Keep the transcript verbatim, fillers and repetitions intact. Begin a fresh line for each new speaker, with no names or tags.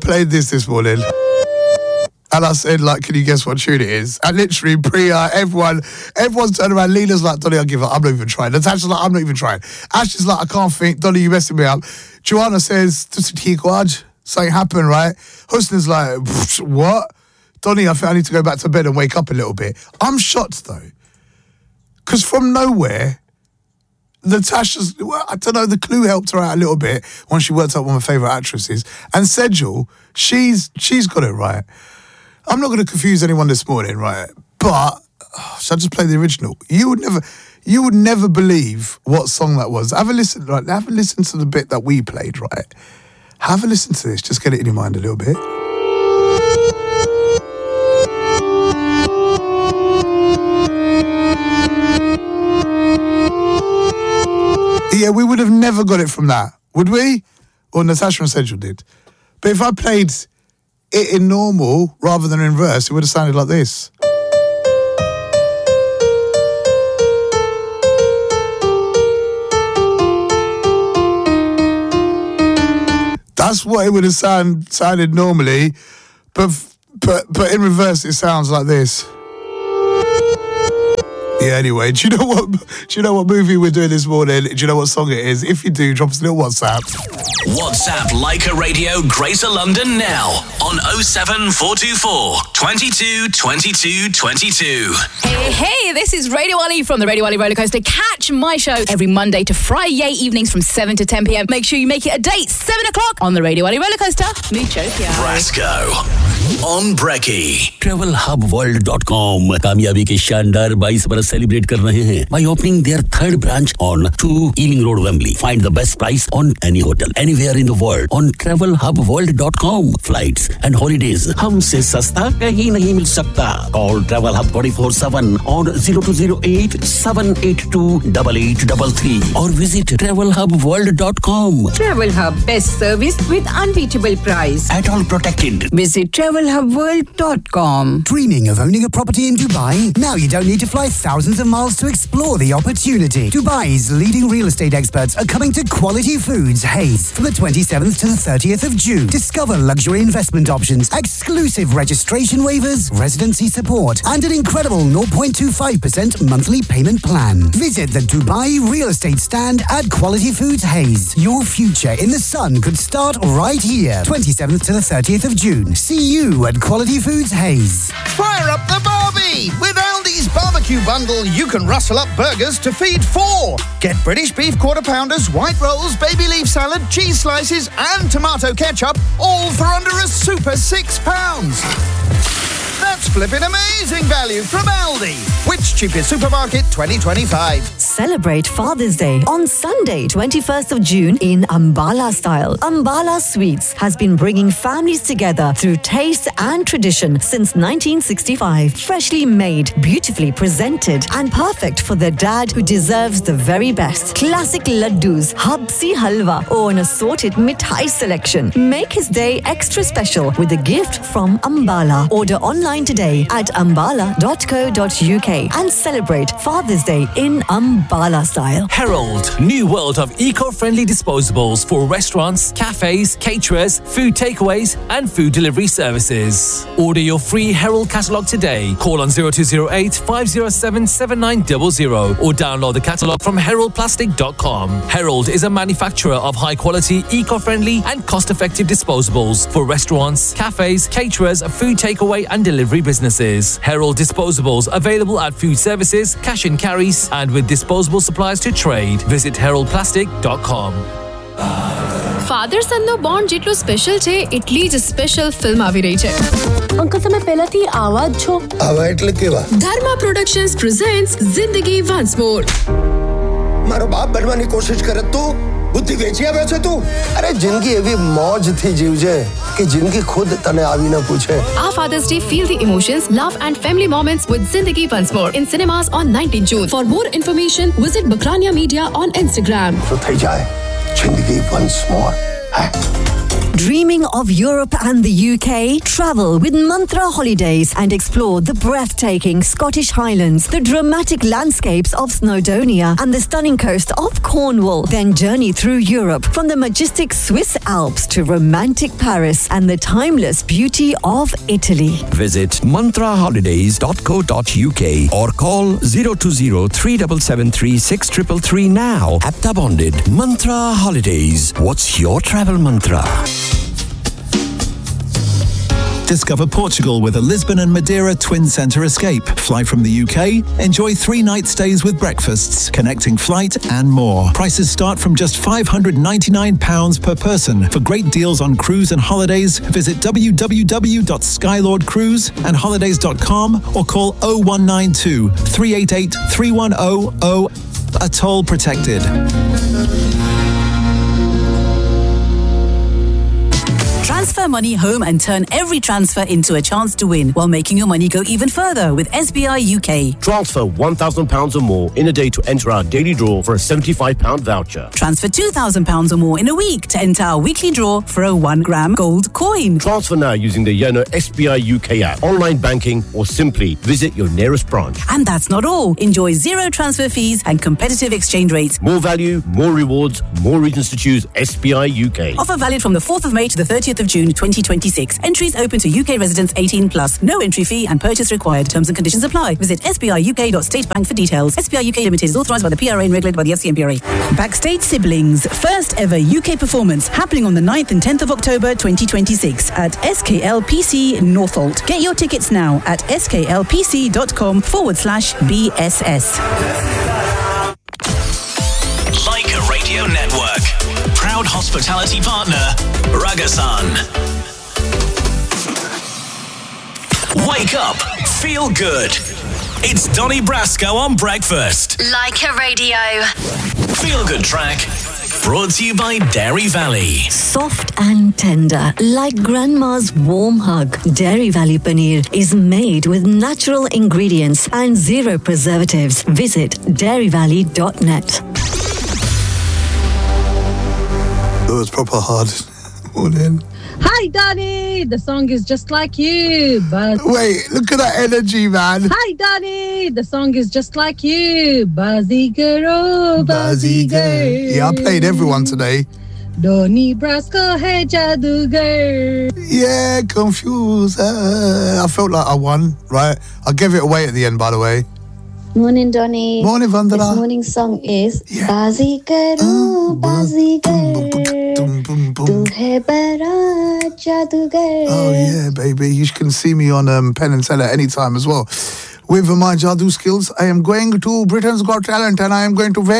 played this this morning. And I said, like, can you guess what tune it is? And literally, Priya, everyone, everyone's turning around. Lena's like, Donny, I'll give up. I'm not even trying. Natasha's like, I'm not even trying. Ashley's like, I can't think. Donny, you messing me up. Joanna says, something happened, right? Husna's like, what? Donny, I think I need to go back to bed and wake up a little bit. I'm shocked, though. Because from nowhere, Natasha's, well, I don't know, the clue helped her out a little bit when she worked out one of my favourite actresses. And Sejal, she's she's got it right. I'm not going to confuse anyone this morning, right? But oh, should I just play the original? You would never, you would never believe what song that was. Have a listen, right? Have a listen to the bit that we played, right? Have a listen to this. Just get it in your mind a little bit. Yeah, we would have never got it from that, would we? Or Natasha and Sejal did. But if I played it in normal rather than in verse, it would have sounded like this. That's what it would have sound, sounded normally, but, but, but in reverse it sounds like this. Yeah, anyway, do you know what do you know what movie we're doing this morning? Do you know what song it is? If you do, drop us a little WhatsApp.
WhatsApp Leica Radio Greater London now on oh seven four two four, twenty-two, twenty-two, twenty-two.
Hey, hey, this is Radio Wally from the Radio Wally Roller Coaster. Catch my show every Monday to Friday evenings from seven to ten p.m. Make sure you make it a date, seven o'clock on the Radio Wally Roller Coaster. Muchokio.
Brasco on Brekkie.
travel hub world dot com कामयाबी के शानदार बाईस बरस celebrate कर रहे हैं by opening their third branch on two Ealing Road, Wembley. Find the best price on any hotel anywhere in the world on travel hub world dot com. Flights and holidays हमसे सस्ता कहीं नहीं मिल सकता. Call Travel Hub twenty-four seven on zero two zero eight, seven eight two, eight eight three three or visit travel hub world dot com.
Travel Hub, best service with unbeatable price.
At all protected.
Visit travel hub world dot com.
Dreaming of owning a property in Dubai? Now you don't need to fly thousands of miles to explore the opportunity. Dubai's leading real estate experts are coming to Quality Foods Hayes from the twenty-seventh to the thirtieth of June. Discover luxury investment options, exclusive registration waivers, residency support, and an incredible zero point two five percent monthly payment plan. Visit the Dubai Real Estate Stand at Quality Foods Hayes. Your future in the sun could start right here. twenty-seventh to the thirtieth of June. See you at Quality Foods Hayes.
Fire up the Barbie! With Aldi's barbecue bundle, you can rustle up burgers to feed four. Get British beef quarter pounders, white rolls, baby leaf salad, cheese slices, and tomato ketchup, all for under a super six pounds. That's flipping amazing value from Aldi. Which cheapest supermarket twenty twenty-five?
Celebrate Father's Day on Sunday, twenty-first of June in Ambala style. Ambala Sweets has been bringing families together through taste and tradition since nineteen sixty-five. Freshly made, beautifully presented, and perfect for the dad who deserves the very best. Classic laddus, habsi halwa, or an assorted mithai selection. Make his day extra special with a gift from Ambala. Order online today at ambala dot co dot uk and celebrate Father's Day in Ambala style.
Herald, new world of eco-friendly disposables for restaurants, cafes, caterers, food takeaways and food delivery services. Order your free Herald catalogue today. Call on zero two zero eight, five zero seven, seven nine zero zero or download the catalogue from herald plastic dot com. Herald is a manufacturer of high-quality, eco-friendly and cost-effective disposables for restaurants, cafes, caterers, food takeaway and delivery businesses. Herald disposables available at food services, cash and carries, and with disposable supplies to trade. Visit herald plastic dot com.
Father સનનો bond જેટલો special છે એટલી જ special film આવી રહી છે. Uncle તમે પહેલાથી આવા જ છો.
આવા એટલે કેવા?
ધર્મા પ્રોડક્શન્સ પ્રેઝન્ટ્સ જિંદગી વન્સ મોર.
મારો બાપ બનવાની કોશિશ કરે તું બુદ્ધિ વેચી આવ્યો છે તું. અરે જિંદગી એવી મોજથી જીવજે કે જિંદગી ખુદ તને આવીને પૂછે.
Our Father's Day, feel the emotions, love and family moments with Zindagi Once More in cinemas on nineteenth June. For more information, visit Bakrania Media on Instagram.
તો થઈ જાય જિંદગી once more.
Dreaming of Europe and the U K? Travel with Mantra Holidays and explore the breathtaking Scottish Highlands, the dramatic landscapes of Snowdonia and the stunning coast of Cornwall. Then journey through Europe from the majestic Swiss Alps to romantic Paris and the timeless beauty of Italy.
Visit mantra holidays dot co dot uk or call zero two zero three seven seven three six three three three now. Apta bonded. Mantra Holidays. What's your travel mantra?
Discover Portugal with a Lisbon and Madeira Twin Centre escape. Fly from the U K, enjoy three night stays with breakfasts, connecting flight and more. Prices start from just five hundred ninety-nine pounds per person. For great deals on cruise and holidays, visit w w w dot skylord cruise and holidays dot com or call oh one nine two, three eight eight, three one oh oh. Atoll protected.
Transfer money home and turn every transfer into a chance to win while making your money go even further with S B I U K.
Transfer one thousand pounds or more in a day to enter our daily draw for a seventy-five pounds voucher.
Transfer two thousand pounds or more in a week to enter our weekly draw for a one gram gold coin.
Transfer now using the Yono S B I U K app, online banking, or simply visit your nearest branch.
And that's not all. Enjoy zero transfer fees and competitive exchange rates.
More value, more rewards, more reasons to choose S B I U K.
Offer valid from the fourth of May to the thirtieth of June twenty twenty-six. Entries open to U K residents eighteen plus. No entry fee and purchase required. Terms and conditions apply. Visit s b i u k dot state bank for details. S B I U K Limited is authorised by the P R A and regulated by the F C M P R A. Backstage Siblings. First ever U K performance happening on the ninth and tenth of October twenty twenty-six at S K L P C Northolt. Get your tickets now at sklpc.com forward slash BSS.
Leica Radio Network. Proud hospitality partner, Ragasan. Wake up, feel good. It's Donny Brasco on breakfast.
Leica Radio.
Feel good track. Brought to you by Dairy Valley.
Soft and tender, like grandma's warm hug. Dairy Valley Paneer is made with natural ingredients and zero preservatives. Visit dairy valley dot net.
It was proper hard morning.
Hi, Donny. The song is just like you. But
wait, look at that energy, man.
Hi, Donny. The song is just like you. Bazigar, oh, Bazigar.
Yeah, I played everyone today.
Donny Brasco, hey, Jadugar.
Yeah, confused. Uh, I felt like I won, right? I gave it away at the end, by the way.
Morning, Donny.
Morning, Vandana.
This morning song is Bazigar, oh, Bazigar. Tu hai bara jadugar.
Oh, yeah, baby. You can see me on um, Penn and Teller anytime as well. With my Jadoo skills, I am going to Britain's Got Talent and I am going to